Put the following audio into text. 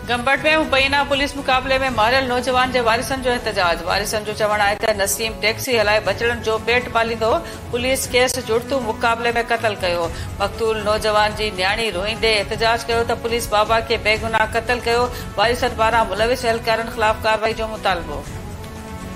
गंबट में मुबैना पुलिस मुक़ाबले में मारियल नौजवान के वारिसन जो एहतजाज। वारिसन जो चवण है त नसीम टैक्सी हलाए बचड़न जो पेट पालींदो। पुलिस केस जुड़तू मुक़ाबले में क़त्ल कयो। मक़तूल नौजवान की न्याणी रोईंदे एहतजाज कयो त पुलिस बाबा के बेगुनाह क़त्ल कयो। वारिसन पारां मुलविस एहलकारन ख़िलाफ़ कार्रवाई जो मुतालबो।